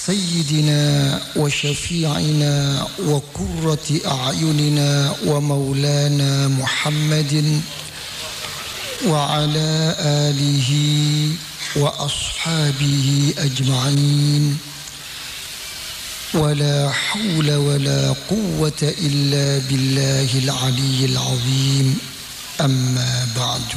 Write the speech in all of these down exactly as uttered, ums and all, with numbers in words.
سيدنا وشفيعنا وقرة أعيننا ومولانا محمد وعلى آله وأصحابه أجمعين ولا حول ولا قوة إلا بالله العلي العظيم أما بعد.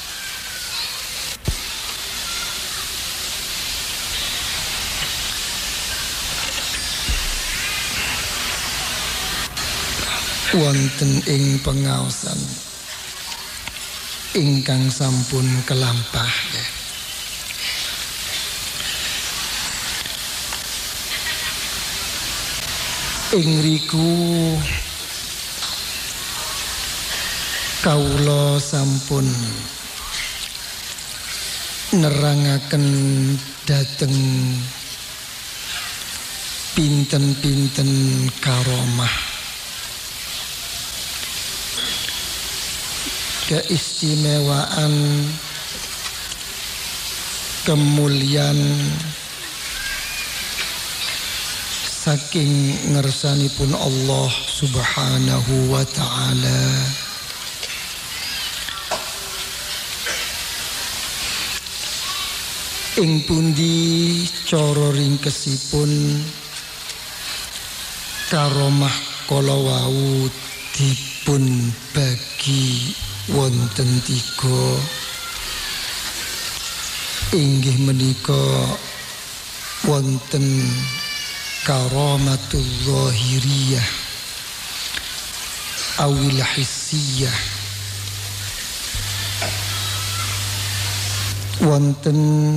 Wonten ing pengaosan ingkang sampun kelampah ya. Ing riku kawula sampun nerangaken dhateng pinten-pinten karomah, keistimewaan, kemuliaan saking ngersanipun Allah Subhanahu wa ta'ala. Ing pundi cara ringkesipun karomah kala wau dipun bagi wonten tiga, inggih menika wonten karamatul zahiriyah awil hissiyah, wonten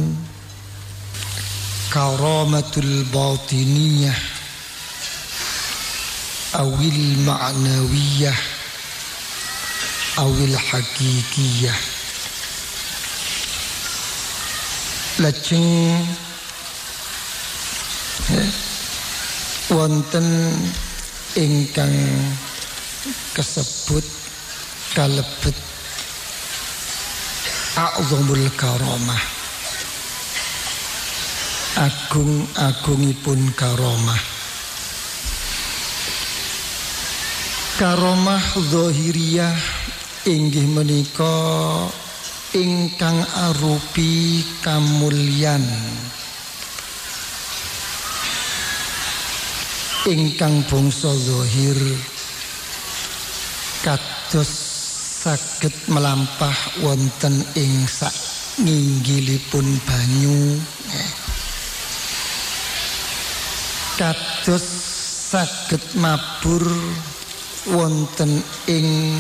karamatul batiniyah awil ma'nawiyah awil hakikiyah. Lajeng eh, wonten ingkang kasebut kalebet a'zamul karamah, agung-agungipun karomah. Karomah zahiriyah inggih menika ingkang arupi kamulyan ingkang bangsa zahir kados saged melampah wonten ing sak nginggilipun banyu, kados saged mabur wonten ing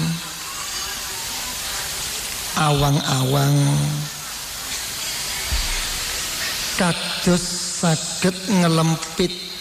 awang-awang, kados saged ngelempit